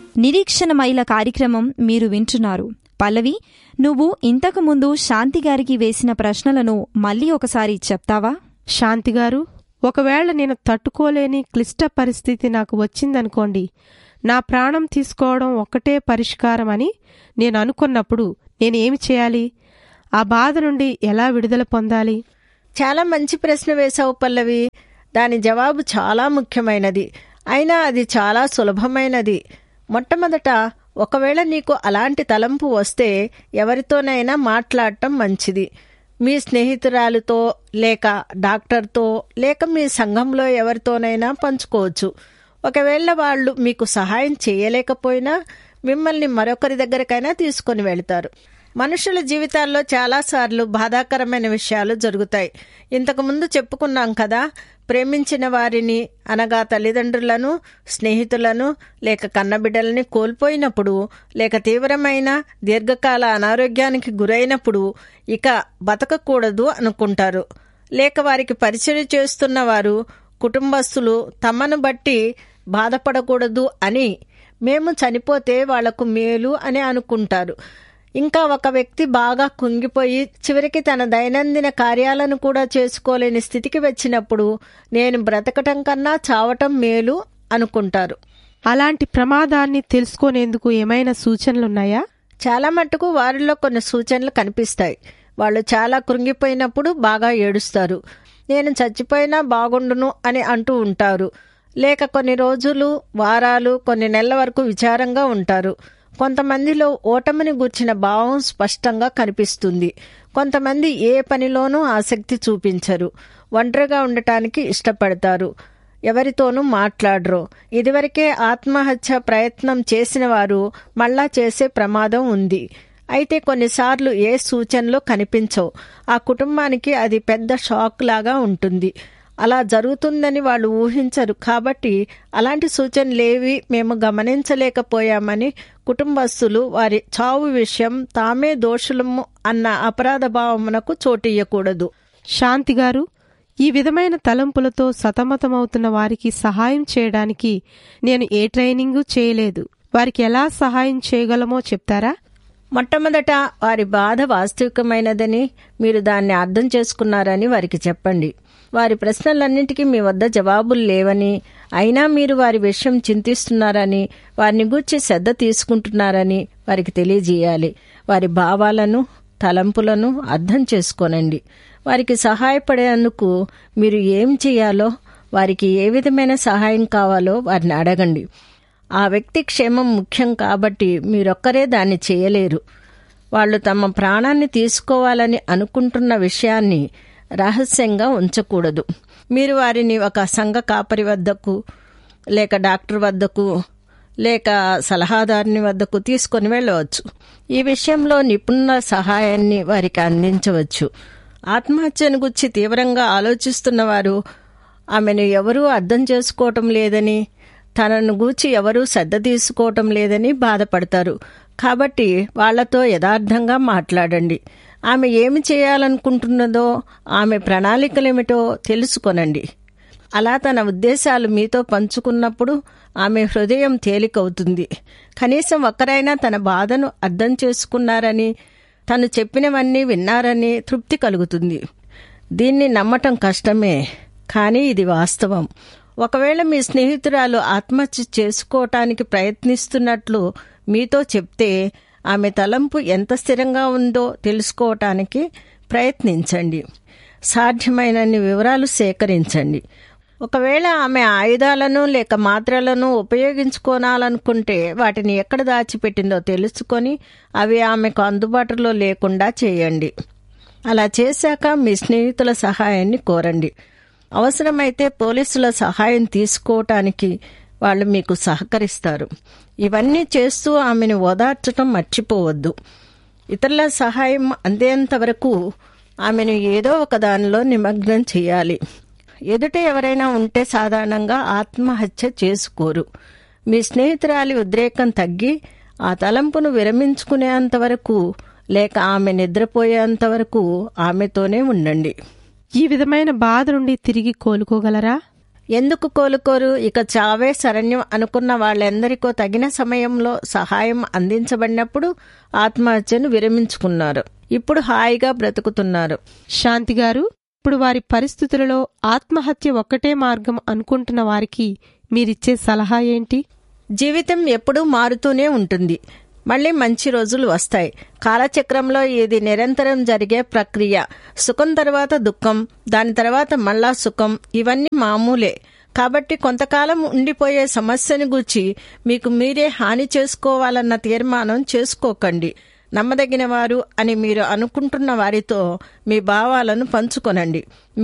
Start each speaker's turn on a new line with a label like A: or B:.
A: నిరీక్షణ మహిళ కార్యక్రమం మీరు వింటున్నారు. పల్లవి, నువ్వు ఇంతకుముందు శాంతిగారికి వేసిన ప్రశ్నలను మళ్ళీ ఒకసారి చెప్తావా?
B: శాంతిగారు, ఒకవేళ నేను తట్టుకోలేని క్లిష్ట పరిస్థితి నాకు వచ్చిందనుకోండి, నా ప్రాణం తీసుకోవడం ఒక్కటే పరిష్కారం అని నేను అనుకున్నప్పుడు నేనేమి చేయాలి? ఆ బాధ నుండి ఎలా విడుదల పొందాలి?
C: చాలా మంచి ప్రశ్న వేశావు పల్లవి. దాని జవాబు చాలా ముఖ్యమైనది, అయినా అది చాలా సులభమైనది. మొట్టమొదట, ఒకవేళ నీకు అలాంటి తలంపు వస్తే ఎవరితోనైనా మాట్లాడటం మంచిది. మీ స్నేహితురాలితో, లేక డాక్టర్తో, లేక మీ సంఘంలో ఎవరితోనైనా పంచుకోవచ్చు. ఒకవేళ వాళ్ళు మీకు సహాయం చేయలేకపోయినా మిమ్మల్ని మరొకరి దగ్గరకైనా తీసుకొని వెళతారు. మనుషుల జీవితాల్లో చాలాసార్లు బాధాకరమైన విషయాలు జరుగుతాయి. ఇంతకుముందు చెప్పుకున్నాం కదా, ప్రేమించిన వారిని అనగా తల్లిదండ్రులను, స్నేహితులను, లేక కన్నబిడ్డలని కోల్పోయినప్పుడు, లేక తీవ్రమైన దీర్ఘకాల అనారోగ్యానికి గురైనప్పుడు ఇక బతకకూడదు అనుకుంటారు. లేక వారికి పరిచయం చేస్తున్న వారు, కుటుంబస్తులు తమను బట్టి బాధపడకూడదు అని, మేము చనిపోతే వాళ్లకు మేలు అని అనుకుంటారు. ఇంకా ఒక వ్యక్తి బాగా కుంగిపోయి చివరికి తన దైనందిన కార్యాలను కూడా చేసుకోలేని స్థితికి వచ్చినప్పుడు నేను బ్రతకటం కన్నా చావటం మేలు అనుకుంటారు.
B: అలాంటి ప్రమాదాన్ని తెలుసుకునేందుకు ఏమైనా సూచనలున్నాయా?
C: చాలా మట్టుకు వారిలో కొన్ని సూచనలు కనిపిస్తాయి. వాళ్ళు చాలా కృంగిపోయినప్పుడు బాగా ఏడుస్తారు. నేను చచ్చిపోయినా బాగుండును అని అంటూ ఉంటారు. లేక కొన్ని రోజులు, వారాలు, కొన్ని నెలల వరకు విచారంగా ఉంటారు. కొంతమందిలో ఓటమిని గూర్చిన భావం స్పష్టంగా కనిపిస్తుంది. కొంతమంది ఏ పనిలోనూ ఆసక్తి చూపించరు. ఒంటరిగా ఉండటానికి ఇష్టపడతారు. ఎవరితోనూ మాట్లాడరు. ఇదివరకే ఆత్మహత్య ప్రయత్నం చేసిన వారు మళ్ళా చేసే ప్రమాదం ఉంది. అయితే కొన్నిసార్లు ఏ సూచనలు కనిపించవు. ఆ కుటుంబానికి అది పెద్ద షాక్ లాగా ఉంటుంది. అలా జరుగుతుందని వాళ్ళు ఊహించరు. కాబట్టి అలాంటి సూచనలేవి మేము గమనించలేకపోయామని కుటుంబస్తులు వారి చావు విషయం తామే దోషులము అన్న అపరాధ భావమునకు చోటియ్యకూడదు.
B: శాంతిగారు, ఈ విధమైన తలంపులతో సతమతమవుతున్న వారికి సహాయం చేయడానికి నేను ఏ ట్రైనింగు చేయలేదు. వారికి ఎలా సహాయం చేయగలమో చెప్తారా?
C: మొట్టమొదట వారి బాధ వాస్తవికమైనదని, మీరు దాన్ని అర్థం చేసుకున్నారని వారికి చెప్పండి. వారి ప్రశ్నలన్నింటికీ మీ వద్ద జవాబులు లేవని, అయినా మీరు వారి విషయం చింతిస్తున్నారని, వారిని గూర్చి శ్రద్ధ తీసుకుంటున్నారని వారికి తెలియజేయాలి. వారి భావాలను, తలంపులను అర్థం చేసుకోనండి. వారికి సహాయపడేందుకు మీరు ఏం చేయాలో, వారికి ఏ విధమైన సహాయం కావాలో వారిని అడగండి. ఆ వ్యక్తి క్షేమం ముఖ్యం కాబట్టి మీరొక్కరే దాన్ని చేయలేరు. వాళ్ళు తమ ప్రాణాన్ని తీసుకోవాలని అనుకుంటున్న విషయాన్ని రహస్యంగా ఉంచకూడదు. మీరు వారిని ఒక సంఘ కాపరి వద్దకు, లేక డాక్టర్ వద్దకు, లేక సలహాదారుని వద్దకు తీసుకొని వెళ్ళవచ్చు. ఈ విషయంలో నిపుణుల సహాయాన్ని వారికి అందించవచ్చు. ఆత్మహత్యను గురించి తీవ్రంగా ఆలోచిస్తున్న వారు ఆమెను ఎవరూ అర్థం చేసుకోవటం లేదని, తనను గూర్చి ఎవరూ శ్రద్ధ తీసుకోవటం లేదని బాధపడతారు. కాబట్టి వాళ్లతో యథార్థంగా మాట్లాడండి. ఆమె ఏమి చేయాలనుకుంటున్నదో, ఆమె ప్రణాళికలేమిటో తెలుసుకొనండి. అలా తన ఉద్దేశాలు మీతో పంచుకున్నప్పుడు ఆమె హృదయం తేలికవుతుంది. కనీసం ఒక్కరైనా తన బాధను అర్థం చేసుకున్నారని, తను చెప్పినవన్నీ విన్నారని తృప్తి కలుగుతుంది. దీన్ని నమ్మటం కష్టమే, కానీ ఇది వాస్తవం. ఒకవేళ మీ స్నేహితురాలు ఆత్మహత్య చేసుకోవటానికి ప్రయత్నిస్తున్నట్లు మీతో చెప్తే, ఆమె తలంపు ఎంత స్థిరంగా ఉందో తెలుసుకోవటానికి ప్రయత్నించండి. సాధ్యమైనన్ని వివరాలు సేకరించండి. ఒకవేళ ఆమె ఆయుధాలను లేక మాత్రలను ఉపయోగించుకోనాలనుకుంటే వాటిని ఎక్కడ దాచిపెట్టిందో తెలుసుకొని అవి ఆమెకు అందుబాటులో లేకుండా చేయండి. అలా చేశాక మీ స్నేహితుల సహాయాన్ని కోరండి. అవసరమైతే పోలీసుల సహాయం తీసుకోవటానికి వాళ్ళు మీకు సహకరిస్తారు. ఇవన్నీ చేస్తూ ఆమెను ఓదార్చటం మర్చిపోవద్దు. ఇతరుల సహాయం అందేంత వరకు ఆమెను ఏదో ఒక దానిలో నిమగ్నం చేయాలి. ఎదుట ఎవరైనా ఉంటే సాధారణంగా ఆత్మహత్య చేసుకోరు. మీ స్నేహితురాలి ఉద్రేకం తగ్గి ఆ తలంపును విరమించుకునేంత వరకు, లేక ఆమె నిద్రపోయేంత వరకు ఆమెతోనే ఉండండి.
B: ఈ విధమైన బాధ నుండి తిరిగి కోలుకోగలరా?
C: ఎందుకు కోలుకోరు? ఇక చావే శరణ్యం అనుకున్న వాళ్ళెందరికో తగిన సమయంలో సహాయం అందించబడినప్పుడు ఆత్మహత్యను విరమించుకున్నారు. ఇప్పుడు హాయిగా బ్రతుకుతున్నారు.
B: శాంతి గారు, ఇప్పుడు వారి పరిస్థితులలో ఆత్మహత్య ఒక్కటే మార్గం అనుకుంటున్న వారికి మీరిచ్చే సలహా ఏంటి?
C: జీవితం ఎప్పుడూ మారుతూనే ఉంటుంది. మళ్ళీ మంచి రోజులు వస్తాయి. కాలచక్రంలో ఇది నిరంతరం జరిగే ప్రక్రియ. సుఖం తర్వాత దుఃఖం, దాని తర్వాత మళ్ళా సుఖం, ఇవన్నీ మామూలే. కాబట్టి కొంతకాలం ఉండిపోయే సమస్యను గూర్చి మీకు మీరే హాని చేసుకోవాలన్న తీర్మానం చేసుకోకండి. నమ్మదగిన వారు అని మీరు అనుకుంటున్న వారితో మీ భావాలను పంచుకొనండి.